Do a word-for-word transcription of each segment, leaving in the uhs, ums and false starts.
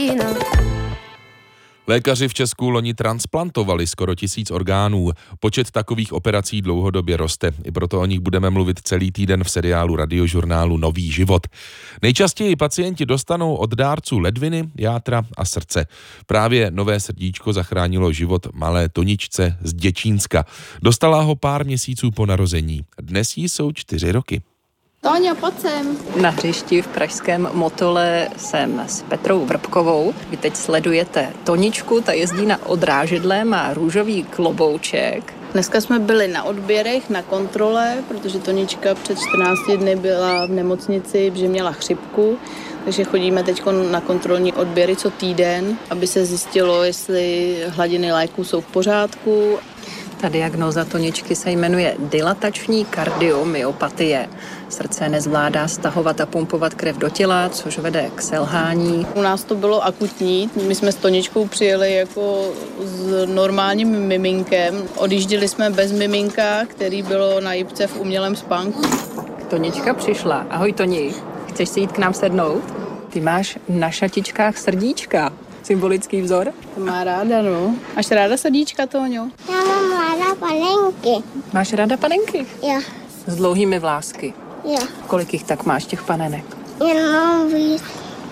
Lékaři v Česku loni transplantovali skoro tisíc orgánů. Počet takových operací dlouhodobě roste. I proto o nich budeme mluvit celý týden v seriálu radiožurnálu Nový život. Nejčastěji pacienti dostanou od dárců ledviny, játra a srdce. Právě nové srdíčko zachránilo život malé Toničce z Děčínska. Dostala ho pár měsíců po narození. Dnes jí jsou čtyři roky. Toňo, pojď sem. Na hřišti v pražském Motole jsem s Petrou Vrbkovou. Vy teď sledujete Toničku, ta jezdí na odrážedle, má růžový klobouček. Dneska jsme byli na odběrech, na kontrole, protože Tonička před čtrnácti dny byla v nemocnici, protože měla chřipku. Takže chodíme teď na kontrolní odběry co týden, aby se zjistilo, jestli hladiny léků jsou v pořádku. Ta diagnóza Toničky se jmenuje dilatační kardiomyopatie. Srdce nezvládá stahovat a pumpovat krev do těla, což vede k selhání. U nás to bylo akutní. My jsme s Toničkou přijeli jako s normálním miminkem. Odjížděli jsme bez miminka, který bylo na jipce v umělém spánku. Tonička přišla. Ahoj Toni, chceš si jít k nám sednout? Ty máš na šatičkách srdíčka. Symbolický vzor? To má ráda, no. Máš ráda srdíčka, Toňo? Já mám ráda panenky. Máš ráda panenky? Jo. S dlouhými vlásky? Jo. Kolik jich tak máš, těch panenek? Jenom víc.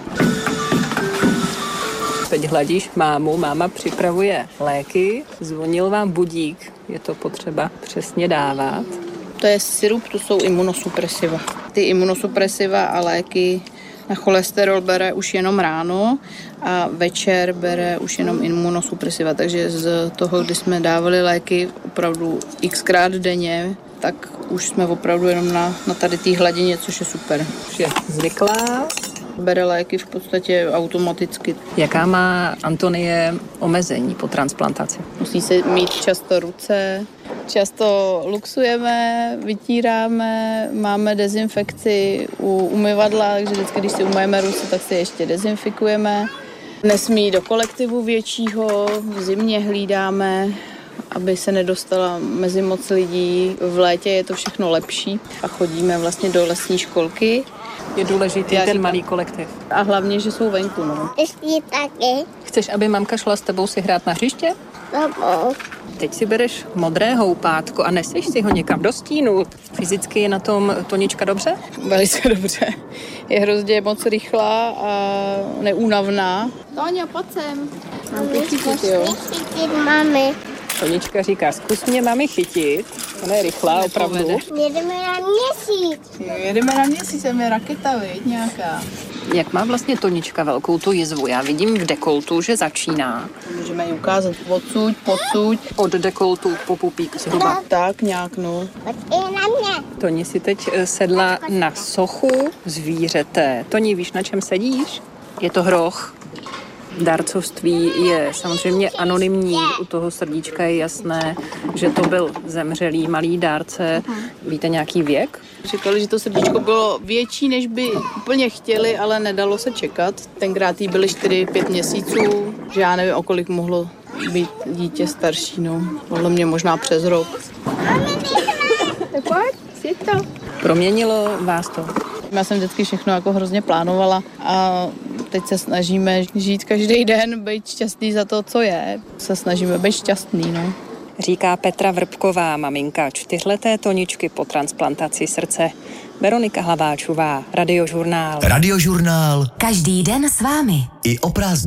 Teď hladíš mámu, máma připravuje léky, zvonil vám budík, je to potřeba přesně dávat. To je sirup, to jsou imunosupresiva. Ty imunosupresiva a léky na cholesterol bere už jenom ráno a večer bere už jenom imunosupresiva, takže z toho, kdy jsme dávali léky opravdu xkrát denně, tak už jsme opravdu jenom na, na tady té hladině, což je super. Už je zvyklá. Bere léky v podstatě automaticky. Jaká má Antonie omezení po transplantaci? Musí se mít často ruce, často luxujeme, vytíráme, máme dezinfekci u umyvadla, takže vždycky, když si umyjeme ruce, tak si ještě dezinfikujeme. Nesmí do kolektivu většího, v zimě hlídáme, aby se nedostala mezi moc lidí. V létě je to všechno lepší a chodíme vlastně do lesní školky. Je důležitý Já ten říkám. malý kolektiv. A hlavně, že jsou venku, no. Ty taky. Chceš, aby mamka šla s tebou si hrát na hřiště? Dobou. Teď si bereš modré houpátko a neseš si ho někam do stínu. Fyzicky je na tom Tonička dobře? Velice dobře. Je hrozně moc rychlá a neúnavná. Toňo, pojď sem. Mám tě chytit, jo. Chytit mami. Tonička říká, zkus mě mami chytit. Ona je rychlá, opravdu. Jedeme na měsíc. Jo, jedeme na měsíc, je raketa, viď, nějaká. Jak má vlastně Tonička velkou tu jizvu? Já vidím v dekoltu, že začíná. Můžeme ji ukázat odsuť, podsuť. Od dekoltu po pupík zhruba. Tak nějak, no. Pojď i na mě. Toni si teď sedla na sochu zvířete. Toni, víš, na čem sedíš? Je to hroch. Dárcovství je samozřejmě anonymní, u toho srdíčka je jasné, že to byl zemřelý malý dárce. Víte nějaký věk? Říkali, že to srdíčko bylo větší, než by úplně chtěli, ale nedalo se čekat. Tenkrát jí byly čtyři pět měsíců, že já nevím, o kolik mohlo být dítě starší, no. Podle mě možná přes rok. Tak pojď, si to. Proměnilo vás to? Já jsem vždycky všechno jako hrozně plánovala a teď se snažíme žít každý den, být šťastný za to, co je. Se snažíme být šťastný, no. Říká Petra Vrbková, maminka čtyřleté Toničky po transplantaci srdce. Veronika Hlaváčová, Radiožurnál. Radiožurnál. Každý den s vámi. I o prázdninách.